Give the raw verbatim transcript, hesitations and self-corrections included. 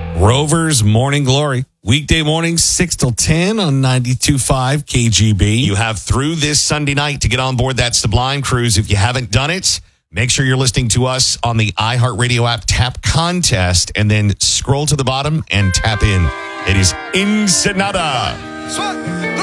Rover's Morning Glory. Weekday mornings, six till ten on ninety-two point five K G B. You have through this Sunday night to get on board that Sublime cruise. If you haven't done it, make sure you're listening to us on the iHeartRadio app. Tap contest and then scroll to the bottom and tap in. It is Ensenada.